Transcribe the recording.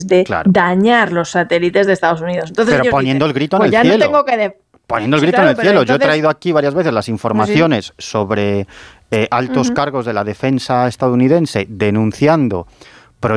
de dañar los satélites de Estados Unidos. Entonces, pero poniendo el grito en el ya cielo. No tengo que poniendo el grito en el cielo. Yo he traído aquí varias veces las informaciones sobre altos cargos de la defensa estadounidense denunciando